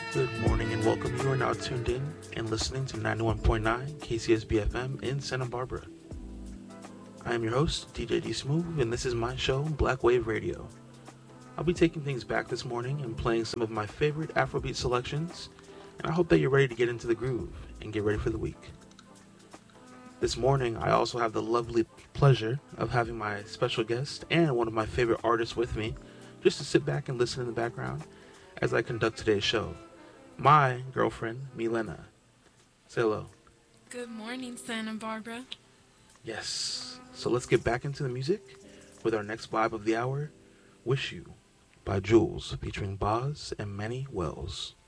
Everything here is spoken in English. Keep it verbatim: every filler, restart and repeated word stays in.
Good morning and welcome. You are now tuned in and listening to ninety-one point nine K C S B F M in Santa Barbara. I am your host, D J D Smooth, and this is my show, Black Wave Radio. I'll be taking things back this morning and playing some of my favorite Afrobeat selections, and I hope that you're ready to get into the groove and get ready for the week. This morning, I also have the lovely pleasure of having my special guest and one of my favorite artists with me, just to sit back and listen in the background as I conduct today's show. My girlfriend, Milena. Say hello. Good morning, Santa Barbara. Yes. So let's get back into the music with our next vibe of the hour, Wish You by Jules, featuring Boz and Manny Wells.